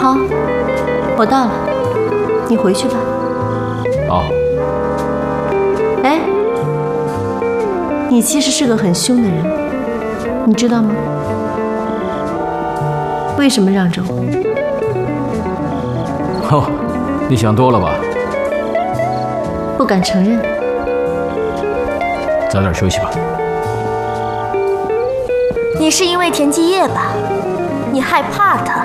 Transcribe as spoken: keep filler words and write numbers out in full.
好，我到了，你回去吧。 好。 哎，你其实是个很凶的人，你知道吗？为什么让着我？ 哦，你想多了吧？ 不敢承认。 早点休息吧。 你是因为田继业吧？你害怕他？